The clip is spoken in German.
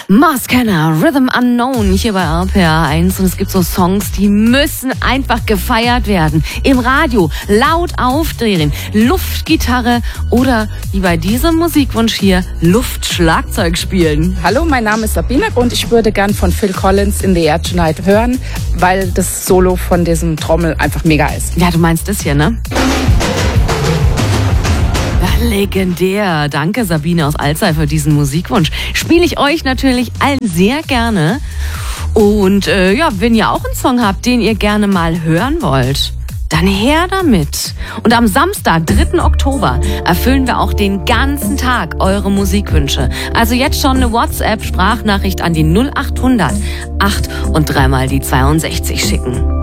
Mars Kenner, Rhythm Unknown, hier bei RPR 1. Und es gibt so Songs, die müssen einfach gefeiert werden. Im Radio, laut aufdrehen, Luftgitarre oder wie bei diesem Musikwunsch hier, Luftschlagzeug spielen. Hallo, mein Name ist Sabine und ich würde gern von Phil Collins In the Air Tonight hören, weil das Solo von diesem Trommel einfach mega ist. Ja, du meinst das hier, ne? Legendär. Danke, Sabine aus Alzey, für diesen Musikwunsch. Spiele ich euch natürlich allen sehr gerne. Und wenn ihr auch einen Song habt, den ihr gerne mal hören wollt, dann her damit. Und am Samstag, 3. Oktober, erfüllen wir auch den ganzen Tag eure Musikwünsche. Also jetzt schon eine WhatsApp-Sprachnachricht an die 0800 8 und dreimal die 62 schicken.